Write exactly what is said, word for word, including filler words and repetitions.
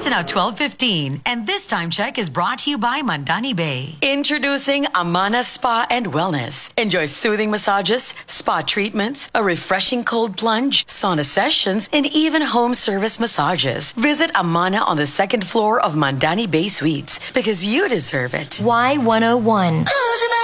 It's now twelve fifteen, and this time check is brought to you by Mandani Bay. Introducing Amana Spa and Wellness. Enjoy soothing massages, spa treatments, a refreshing cold plunge, sauna sessions, and even home service massages. Visit Amana on the second floor of Mandani Bay Suites because you deserve it. Y one oh one.